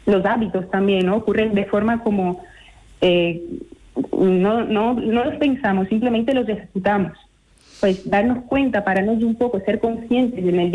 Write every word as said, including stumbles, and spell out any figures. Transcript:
los hábitos también, ¿no? Ocurren de forma como eh, no, no, no los pensamos, simplemente los ejecutamos. Pues darnos cuenta, pararnos un poco, ser conscientes en el